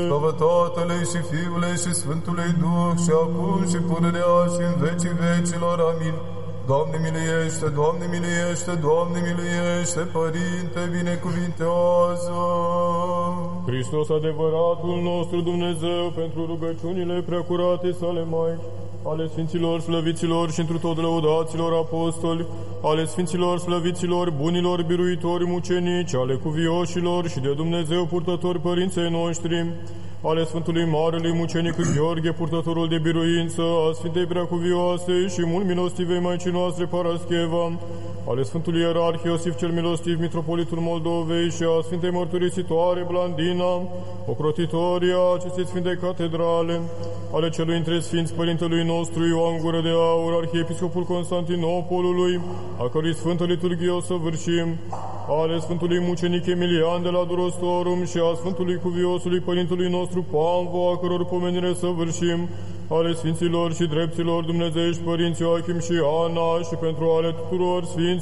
Slavă Tatălui și Fiului și Sfântului Duh, și acum și pururea și în vecii vecilor. Amin. Doamne miluiește, Doamne miluiește, Doamne miluiește, Părinte, binecuvintează. Hristos, adevăratul nostru Dumnezeu, pentru rugăciunile preacurate sale Maici, ale Sfinților, slăviților și întru tot lăudaților apostoli, ale Sfinților, slăviților, bunilor biruitori mucenici, ale cuvioșilor și de Dumnezeu purtători părinței noștri, ale Sfântului Marelui Mucenic Gheorghe, purtătorul de biruință, a Sfintei Preacuvioase și mult milostivei Maicii noastre Parascheva, ale Sfântului Ierarh Iosif cel Milostiv, Mitropolitul Moldovei, și a Sfintei Mărturisitoare Blandina, ocrotitoria acestei Sfinte Catedrale, ale celui între Sfinți Părintelui nostru Ioan Gură de Aur, Arhiepiscopul Constantinopolului, a cărui Sfântă Liturghie o săvârșim, ale Sfântului Mucenic Emilian de la Durostorum și a Sfântului Cuviosului Părintelui nostru Pamvo, a căror pomenire săvârșim, ale Sfinților și dreptilor dumnezeiești Părinți Ioachim și Ana, și pentru ale tuturor Sfinților